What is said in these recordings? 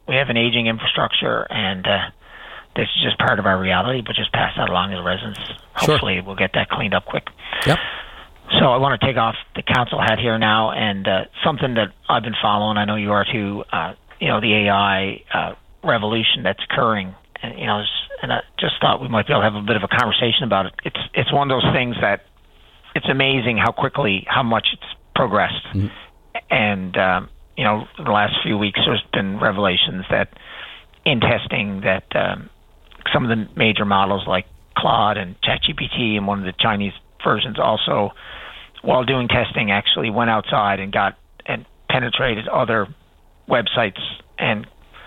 we have an aging infrastructure, and this is just part of our reality, but just pass that along to the residents. Hopefully we'll get that cleaned up quick. Yep. So I want to take off the council hat here now, and something that I've been following, I know you are too, the AI revolution that's occurring. And, and I just thought we might be able to have a bit of a conversation about it. It's one of those things that it's amazing how much it's progressed. Mm-hmm. And, the last few weeks there's been revelations that in testing that some of the major models like Claude and ChatGPT and one of the Chinese versions also, while doing testing, actually went outside and penetrated other websites. And,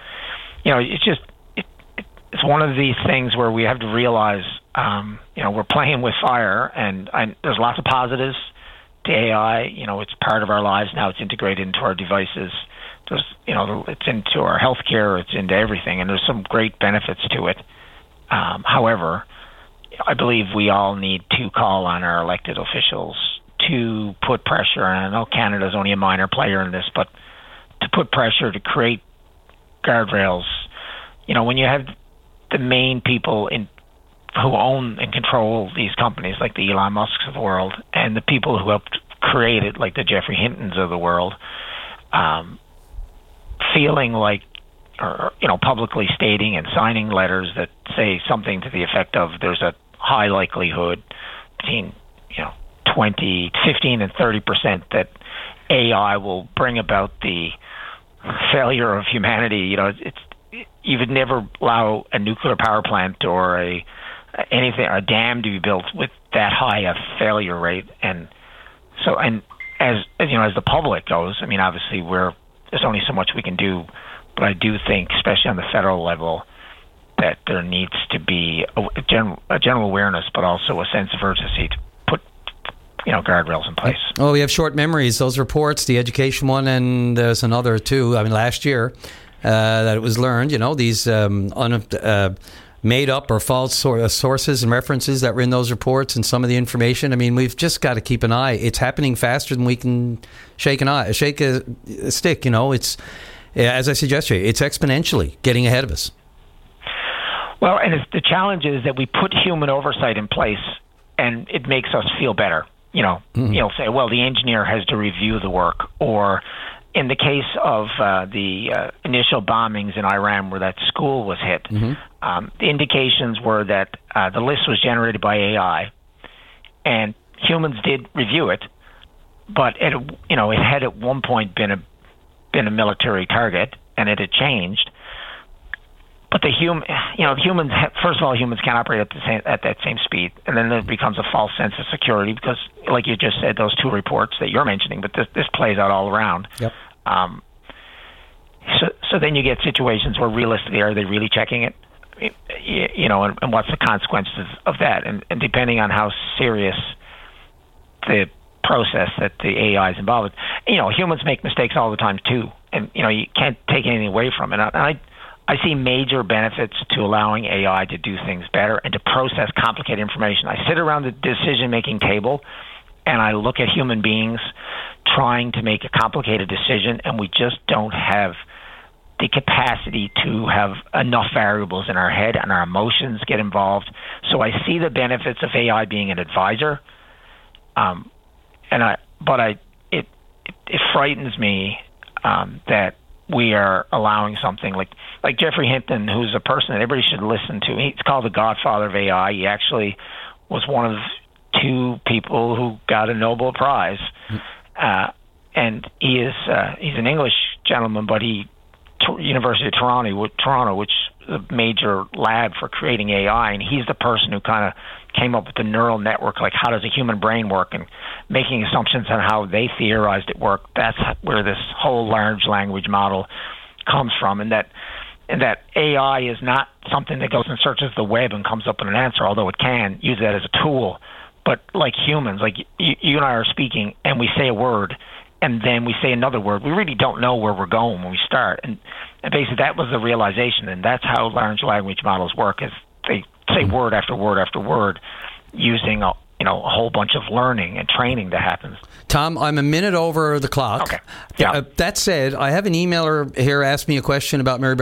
it's one of these things where we have to realize, we're playing with fire, and there's lots of positives to AI. It's part of our lives now. It's integrated into our devices. There's, it's into our healthcare. It's into everything, and there's some great benefits to it. However, I believe we all need to call on our elected officials to put pressure, and I know Canada's only a minor player in this, but to put pressure to create guardrails. When you have the main people who own and control these companies, like the Elon Musks of the world, and the people who helped create it, like the Jeffrey Hintons of the world, feeling like, or publicly stating and signing letters that say something to the effect of there's a high likelihood between 15 and 30% that AI will bring about the failure of humanity. You would never allow a nuclear power plant or a dam to be built with that high a failure rate. And so, and as the public goes, obviously there's only so much we can do, but I do think, especially on the federal level, that there needs to be a general awareness, but also a sense of urgency to put, guardrails in place. Oh, we have short memories. Those reports, the education one, and there's another too. Last year that it was learned, these made up or false sources and references that were in those reports and some of the information. We've just got to keep an eye. It's happening faster than we can shake a stick. It's, as I suggested, it's exponentially getting ahead of us. Well, and the challenge is that we put human oversight in place, and it makes us feel better. Say, well, the engineer has to review the work, or in the case of the initial bombings in Iran where that school was hit, the indications were that the list was generated by AI, and humans did review it, but it had at one point been a military target, and it had changed. But humans, first of all, humans can't operate at that same speed, and then there becomes a false sense of security because, like you just said, those two reports that you're mentioning, but this plays out all around. Yep. So then you get situations where realistically, are they really checking it? And what's the consequences of that? And depending on how serious the process that the AI is involved with, humans make mistakes all the time too, and you can't take anything away from it. And I see major benefits to allowing AI to do things better and to process complicated information. I sit around the decision-making table and I look at human beings trying to make a complicated decision, and we just don't have the capacity to have enough variables in our head, and our emotions get involved. So I see the benefits of AI being an advisor, it frightens me that we are allowing something like Jeffrey Hinton, who's a person that everybody should listen to. He's called the godfather of AI. He actually was one of two people who got a Nobel Prize. And he's an English gentleman, but University of Toronto, which is a major lab for creating AI, and he's the person who kind of came up with the neural network, like how does a human brain work, and making assumptions on how they theorized it worked. That's where this whole large language model comes from, and that AI is not something that goes and searches the web and comes up with an answer, although it can use that as a tool. But like humans, like you and I are speaking, and we say a word, and then we say another word. We really don't know where we're going when we start. And basically that was the realization, and that's how large language models work, is they say word after word after word using a whole bunch of learning and training that happens. Tom, I'm a minute over the clock. Okay. Yeah. That said, I have an emailer here asked me a question about Mary